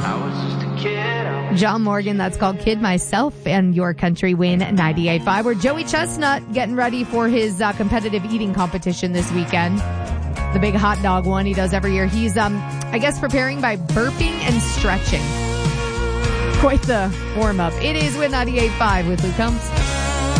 John Morgan, that's called Kid Myself, and Your Country Win 98.5. Where Joey Chestnut getting ready for his competitive eating competition this weekend. The big hot dog one he does every year. He's, I guess, preparing by burping and stretching. Quite the warm-up. It is Win 98.5 with Luke Combs.